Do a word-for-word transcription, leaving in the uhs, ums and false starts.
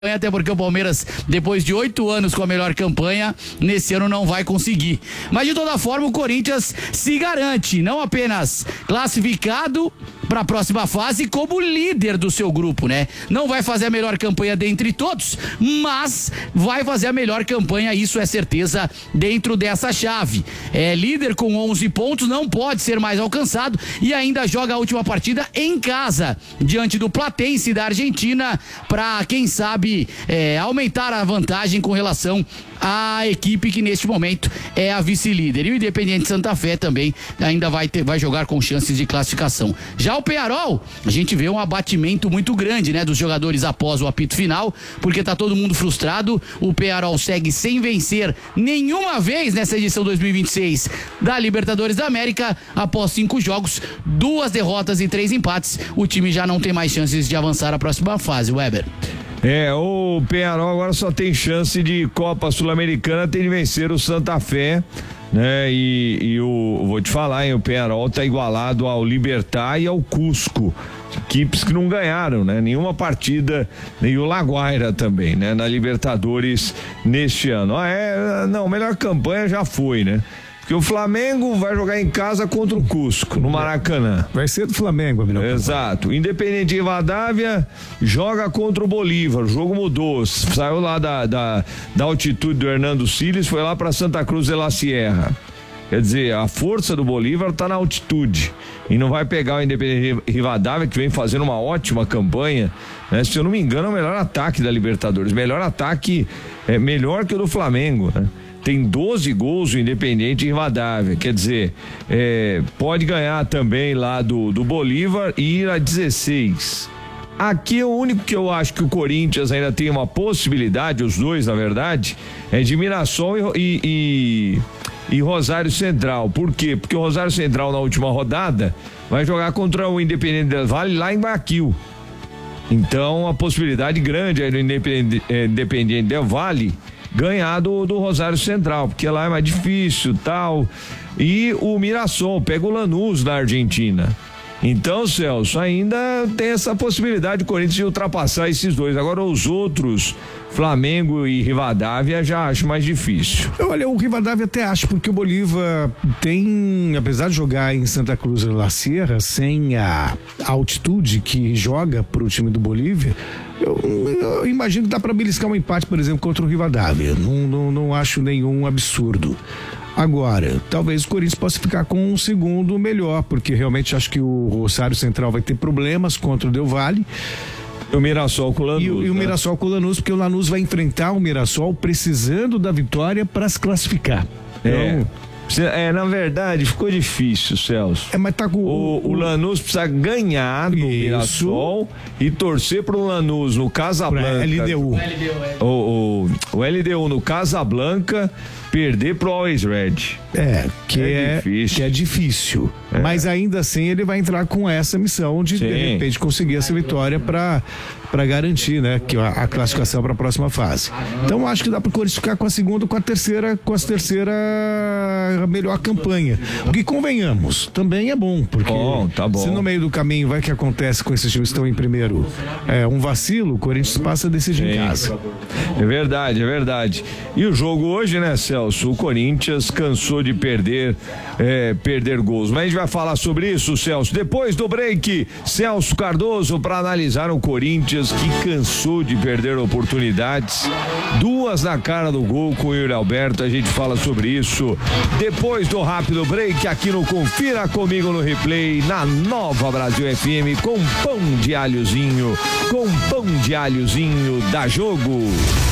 até porque o Palmeiras, depois de oito anos com a melhor campanha, nesse ano não vai conseguir. Mas de toda forma, o Corinthians se garante, não apenas classificado para a próxima fase, como líder do seu grupo, né? Não vai fazer a melhor campanha dentre todos, mas vai fazer a melhor campanha, isso é certeza, dentro dessa chave. É líder com onze pontos, não pode ser mais alcançado e ainda joga a última partida em casa, diante do Platense da Argentina, para quem sabe É, aumentar a vantagem com relação à equipe que neste momento é a vice-líder. E o Independiente Santa Fé também ainda vai, ter, vai jogar com chances de classificação. Já o Peñarol, a gente vê um abatimento muito grande, né, dos jogadores após o apito final, porque tá todo mundo frustrado. O Peñarol segue sem vencer nenhuma vez nessa edição dois mil e vinte e seis da Libertadores da América. Após cinco jogos, duas derrotas e três empates, o time já não tem mais chances de avançar à próxima fase. Weber. É, o Peñarol agora só tem chance de Copa Sul-Americana, tem de vencer o Santa Fé, né? E, e o, vou te falar, hein, o Peñarol tá igualado ao Libertad e ao Cusco, equipes que não ganharam, né? Nenhuma partida, nem o Laguaira também, né? Na Libertadores neste ano. Ah, é, não, melhor campanha já foi, né? Porque o Flamengo vai jogar em casa contra o Cusco, no Maracanã. Vai ser do Flamengo, melhor. Exato. Independente Rivadavia joga contra o Bolívar. O jogo mudou. Saiu lá da, da, da altitude do Hernando Siles, foi lá para Santa Cruz de la Sierra. Quer dizer, a força do Bolívar tá na altitude e não vai pegar o Independente Rivadavia, que vem fazendo uma ótima campanha, né? Se eu não me engano, é o melhor ataque da Libertadores. Melhor ataque, é melhor que o do Flamengo, né? Tem doze gols o Independiente Rivadavia, quer dizer, é, pode ganhar também lá do, do Bolívar e ir a dezesseis. Aqui o único que eu acho que o Corinthians ainda tem uma possibilidade, os dois na verdade, é de Mirassol e, e, e Rosário Central. Por quê? Porque o Rosário Central na última rodada vai jogar contra o Independiente del Valle lá em Guayaquil. Então a possibilidade grande aí do Independiente, Independiente del Valle ganhar do, do Rosário Central, porque lá é mais difícil, tal. E o Mirassol pega o Lanús na Argentina. Então, Celso, ainda tem essa possibilidade de Corinthians de ultrapassar esses dois. Agora os outros, Flamengo e Rivadavia, já acho mais difícil. Olha, o Rivadavia até acho, porque o Bolívar tem, apesar de jogar em Santa Cruz de la Sierra, sem a altitude que joga pro time do Bolívia, eu, eu imagino que dá para beliscar um empate, por exemplo, contra o Rivadavia. Não, não, não acho nenhum absurdo. Agora, talvez o Corinthians possa ficar com um segundo melhor, porque realmente acho que o Rosário Central vai ter problemas contra o Del Valle. O Mirassol com o Lanús. E, e o né? Mirassol com o Lanús, porque o Lanús vai enfrentar o Mirassol precisando da vitória para se classificar. É. Então, É, na verdade, ficou difícil, Celso. É, mas tá com o, o Lanús precisa ganhar do Isso. Mirassol e torcer pro Lanús no Casablanca. L D U. O, o, o L D U no Casablanca, perder pro Always Red. É, que é, é difícil. Que é difícil. É. Mas ainda assim ele vai entrar com essa missão de, Sim. de repente, conseguir essa vitória para para garantir, né, que a, a classificação para a próxima fase. Então acho que dá para o Corinthians ficar com a segunda, com a terceira, com a terceira melhor campanha. O que convenhamos, também é bom, porque bom, tá bom. Se no meio do caminho vai que acontece com esses times que estão em primeiro, é um vacilo, o Corinthians passa a decidir Sim. em casa. É verdade, é verdade. E o jogo hoje, né, Celso? O Corinthians cansou de perder, é, perder gols. Mas a gente vai falar sobre isso, Celso, depois do break. Celso Cardoso para analisar o Corinthians que cansou de perder oportunidades. Duas na cara do gol com o Yuri Alberto. A gente fala sobre isso depois do rápido break aqui no Confira Comigo no Replay, na Nova Brasil F M, com pão de alhozinho, com pão de alhozinho da Jogo.